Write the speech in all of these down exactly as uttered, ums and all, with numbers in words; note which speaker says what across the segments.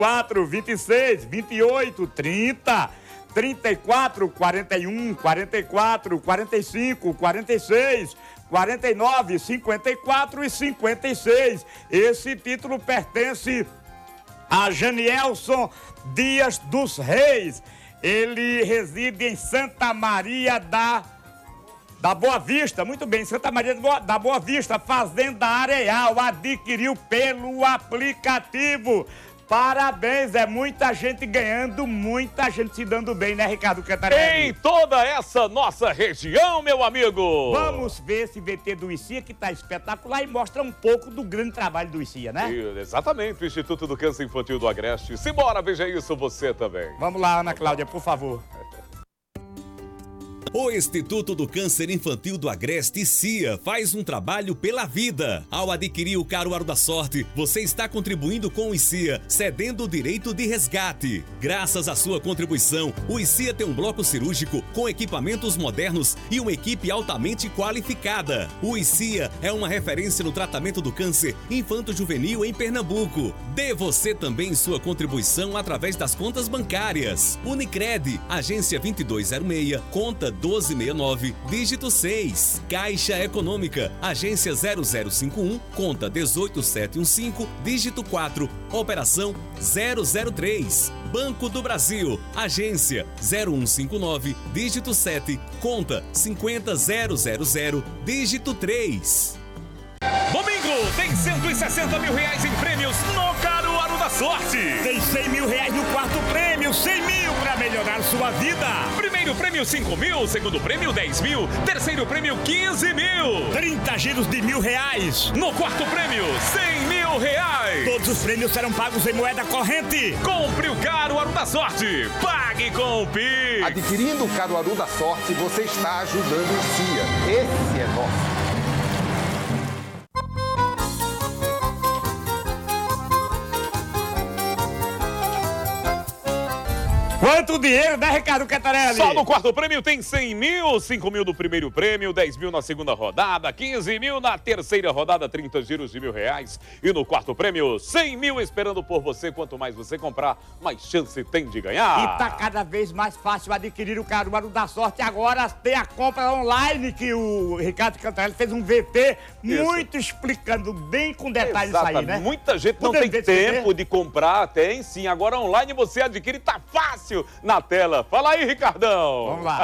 Speaker 1: quatro, vinte e seis, vinte e oito, trinta, trinta e quatro, quarenta e um, quarenta e quatro, quarenta e cinco, quarenta e seis, quarenta e nove, cinquenta e quatro e cinquenta e seis. Esse título pertence a Janielson Dias dos Reis. Ele reside em Santa Maria da, da Boa Vista. Muito bem, Santa Maria da Boa Vista, Fazenda Areal. Adquiriu pelo aplicativo. Parabéns, é muita gente ganhando, muita gente se dando bem, né, Ricardo Cantarelli?
Speaker 2: Em toda essa nossa região, meu amigo!
Speaker 1: Vamos ver esse V T do I C I A, que está espetacular e mostra um pouco do grande trabalho do I C I A, né?
Speaker 2: E, exatamente, o Instituto do Câncer Infantil do Agreste. Simbora, veja isso você também.
Speaker 1: Vamos lá, Ana Cláudia, por favor.
Speaker 3: O Instituto do Câncer Infantil do Agreste, I C I A, faz um trabalho pela vida. Ao adquirir o Caruaru da Sorte, você está contribuindo com o I C I A, cedendo o direito de resgate. Graças à sua contribuição, o I C I A tem um bloco cirúrgico com equipamentos modernos e uma equipe altamente qualificada. O I C I A é uma referência no tratamento do câncer infanto-juvenil em Pernambuco. Dê você também sua contribuição através das contas bancárias. Unicred, agência vinte e dois zero seis, conta doze sessenta e nove, dígito seis. Caixa Econômica, agência zero zero cinco um, conta dezoito sete quinze, dígito quatro, operação zero zero três. Banco do Brasil, agência zero um cinco nove, dígito sete, conta cinquenta zero zero zero, dígito três.
Speaker 2: Domingo tem cento e sessenta mil reais em prêmios no Caruaru da Sorte.
Speaker 1: Tem cem mil reais no quarto prêmio, cem mil para melhorar sua vida.
Speaker 2: Primeiro prêmio cinco mil, segundo prêmio dez mil, terceiro prêmio quinze mil.
Speaker 1: trinta giros de mil reais.
Speaker 2: No quarto prêmio cem mil reais.
Speaker 1: Todos os prêmios serão pagos em moeda corrente.
Speaker 2: Compre o Caruaru da Sorte, pague com o Pix.
Speaker 4: Adquirindo o Caruaru da Sorte, você está ajudando o I C I A. Esse é nosso.
Speaker 1: Quanto dinheiro, né, Ricardo Cantarelli?
Speaker 2: Só no quarto prêmio tem cem mil, cinco mil do primeiro prêmio, dez mil na segunda rodada, quinze mil na terceira rodada, trinta giros de mil reais. E no quarto prêmio, cem mil esperando por você. Quanto mais você comprar, mais chance tem de ganhar.
Speaker 1: E tá cada vez mais fácil adquirir o Caruaru da Sorte. Agora tem a compra online, que o Ricardo Cantarelli fez um V T muito isso, explicando bem com detalhes isso aí, né?
Speaker 2: Muita gente não tem tempo de comprar, tem sim. Agora online você adquire, tá fácil na tela. Fala aí, Ricardão.
Speaker 1: Vamos lá.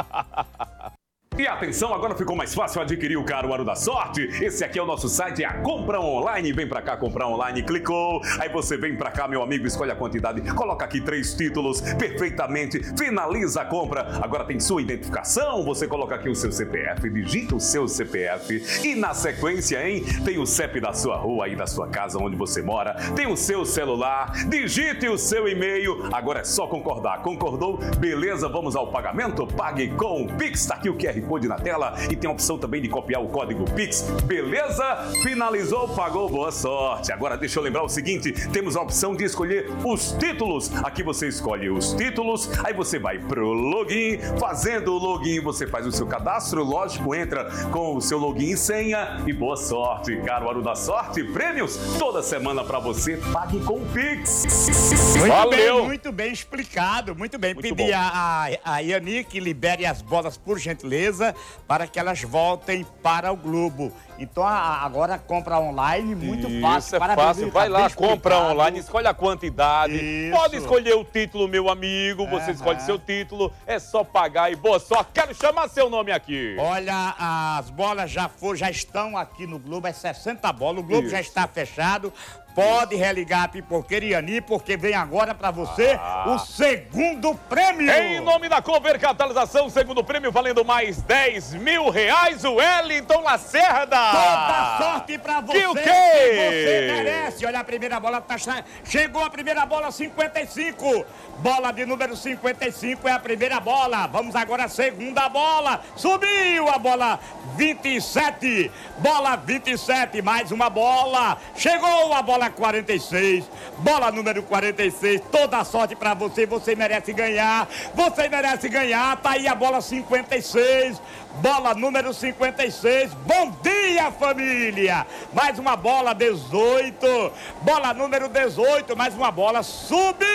Speaker 2: E atenção, agora ficou mais fácil adquirir o Caruaru da Sorte. Esse aqui é o nosso site, é a Compra Online. Vem pra cá, comprar online, clicou. Aí você vem pra cá, meu amigo, escolhe a quantidade, coloca aqui três títulos perfeitamente, finaliza a compra. Agora tem sua identificação, você coloca aqui o seu C P F, digita o seu C P F e na sequência, hein, tem o C E P da sua rua aí, da sua casa, onde você mora, tem o seu celular, digite o seu e-mail. Agora é só concordar. Concordou? Beleza, vamos ao pagamento? Pague com o Pix. Tá aqui o Q R Code na tela e tem a opção também de copiar o código Pix. Beleza? Finalizou, pagou, boa sorte. Agora deixa eu lembrar o seguinte, temos a opção de escolher os títulos. Aqui você escolhe os títulos, aí você vai pro login, fazendo o login, você faz o seu cadastro, lógico, entra com o seu login e senha e boa sorte. Caruaru da Sorte, prêmios toda semana pra você, pague com Pix.
Speaker 1: Muito Valeu. bem, muito bem explicado, muito bem.
Speaker 2: Muito
Speaker 1: Pedi a, a, a Yane que libere as bolas, por gentileza, para que elas voltem para o Globo. Então a, agora a compra online, muito
Speaker 2: Isso,
Speaker 1: fácil.
Speaker 2: é
Speaker 1: Parabéns,
Speaker 2: fácil. Vai lá, compra online, escolhe a quantidade.
Speaker 1: Isso.
Speaker 2: Pode escolher o título, meu amigo. Você
Speaker 1: Uhum.
Speaker 2: escolhe seu título. É só pagar e boa sorte. Quero chamar seu nome aqui.
Speaker 1: Olha, as bolas já, for, já estão aqui no Globo, é sessenta bolas. O Globo
Speaker 2: Isso.
Speaker 1: já está fechado. Pode religar a Pipoqueira Yane, porque vem agora para você ah. o segundo prêmio.
Speaker 2: Em nome da Cover Catalisação, segundo prêmio valendo mais dez mil reais, o Wellington Lacerda.
Speaker 1: Toda sorte pra você.
Speaker 2: Que o quê?
Speaker 1: Que você merece. Olha, a primeira bola tá... Chegou a primeira bola, cinquenta e cinco. Bola de número cinquenta e cinco é a primeira bola. Vamos agora à segunda bola. Subiu a bola vinte e sete. Bola vinte e sete, mais uma bola. Chegou a bola quarenta e seis. Bola número quarenta e seis. Toda sorte pra você. Você merece ganhar. Você merece ganhar. Tá aí a bola cinquenta e seis. Bola número cinquenta e seis. Bom dia, família. Mais uma bola dezoito. Bola número dezoito. Mais uma bola. Subiu.